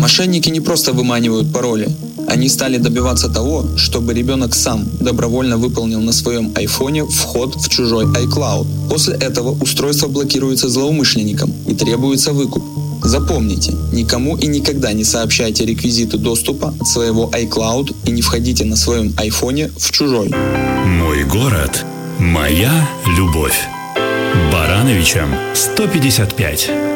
Мошенники не просто выманивают пароли. Они стали добиваться того, чтобы ребенок сам добровольно выполнил на своем айфоне вход в чужой iCloud. После этого устройство блокируется злоумышленником и требуется выкуп. Запомните, никому и никогда не сообщайте реквизиты доступа от своего iCloud и не входите на своем айфоне в чужой. Мой город. Моя любовь. Барановичам 155.